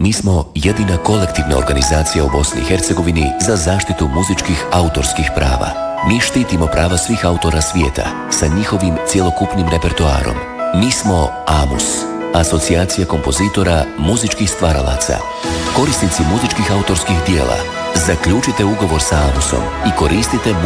Mi smo jedina kolektivna organizacija u Bosni i Hercegovini za zaštitu muzičkih autorskih prava. Mi štitimo prava svih autora svijeta sa njihovim cjelokupnim repertoarom. Mi smo AMUS, Asocijacija kompozitora muzičkih stvaralaca. Korisnici muzičkih autorskih dijela, zaključite ugovor sa AMUSom i koristite